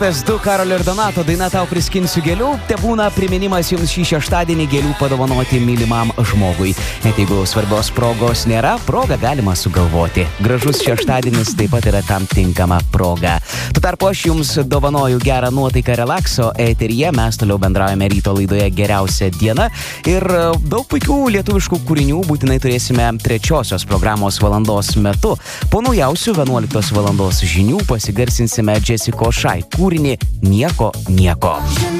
PS2 Karolio ir Donato daina Tau priskinsiu gėlių, te būna priminimas jums šį šeštadienį gėlių padovanoti mylimam žmogui. Net jeigu svarbios progos nėra, progą galima sugalvoti. Gražus šeštadienis taip pat yra tam tinkama proga. Tuo tarpu aš jums dovanoju gerą nuotaiką relakso eteryje, mes toliau bendraujame ryto laidoje Geriausia diena ir daug puikių lietuviškų kūrinių būtinai turėsime trečiosios programos valandos metu. Po naujausių 11 valandos žinių pasigarsinsime Jessica Shy kūrinį Nieko nieko.